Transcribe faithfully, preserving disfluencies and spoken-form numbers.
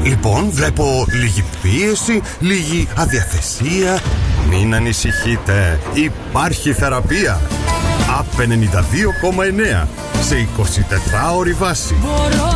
Λοιπόν, βλέπω λίγη πίεση, λίγη αδιαθεσία. Μην ανησυχείτε, υπάρχει θεραπεία. ΑΠ ενενήντα δύο κόμμα εννέα σε εικοσιτετράωρη βάση. Μπορώ